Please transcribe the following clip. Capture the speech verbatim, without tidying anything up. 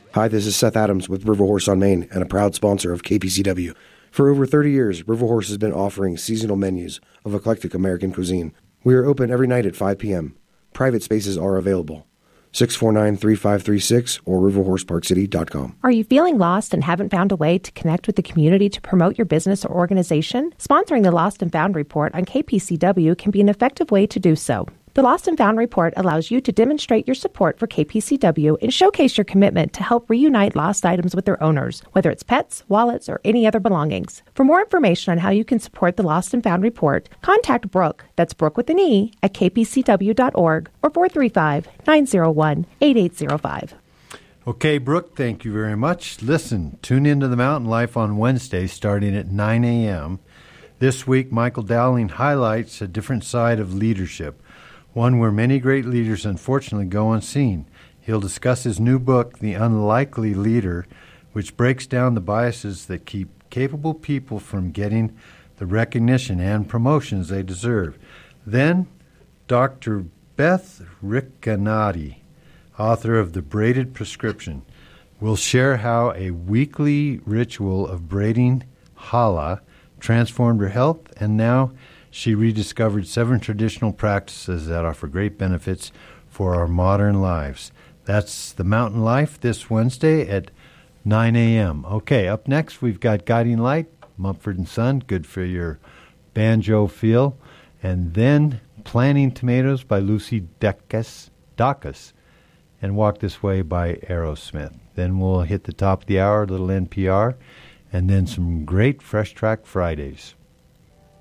Hi, this is Seth Adams with River Horse on Main and a proud sponsor of K P C W. For over thirty years, River Horse has been offering seasonal menus of eclectic American cuisine. We are open every night at five p.m. Private spaces are available. six four nine, three five three six or river horse park city dot com. Are you feeling lost and haven't found a way to connect with the community to promote your business or organization? Sponsoring the Lost and Found Report on K P C W can be an effective way to do so. The Lost and Found Report allows you to demonstrate your support for K P C W and showcase your commitment to help reunite lost items with their owners, whether it's pets, wallets, or any other belongings. For more information on how you can support the Lost and Found Report, contact Brooke, that's Brooke with an E, at k p c w dot org or four three five, nine zero one, eight eight zero five. Okay, Brooke, thank you very much. Listen, tune into the Mountain Life on Wednesday starting at nine a.m. This week, Michael Dowling highlights a different side of leadership, one where many great leaders unfortunately go unseen. He'll discuss his new book, The Unlikely Leader, which breaks down the biases that keep capable people from getting the recognition and promotions they deserve. Then, Doctor Beth Riccanati, author of The Braided Prescription, will share how a weekly ritual of braiding challah transformed her health, and now she rediscovered seven traditional practices that offer great benefits for our modern lives. That's the Mountain Life this Wednesday at nine a.m. Okay, up next we've got Guiding Light, Mumford and Son, good for your banjo feel, and then Planting Tomatoes by Lucy Dacus, Dacus, and Walk This Way by Aerosmith. Then we'll hit the top of the hour, a little N P R, and then some great Fresh Track Fridays.